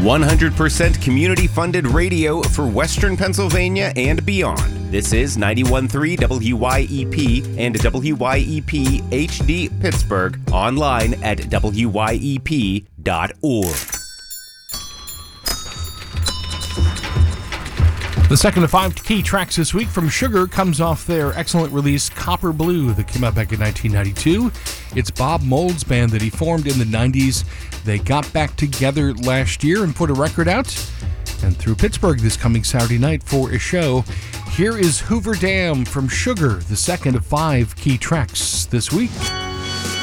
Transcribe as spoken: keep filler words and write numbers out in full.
one hundred percent community-funded radio for Western Pennsylvania and beyond. This is ninety-one point three W Y E P and W Y E P H D Pittsburgh, online at W Y E P dot org. The second of five key tracks this week from Sugar comes off their excellent release Copper Blue that came out back in nineteen ninety-two. It's Bob Mould's band that he formed in the nineties. They got back together last year and put a record out, and through Pittsburgh this coming Saturday night for a show. Here is Hoover Dam from Sugar, the second of five key tracks this week.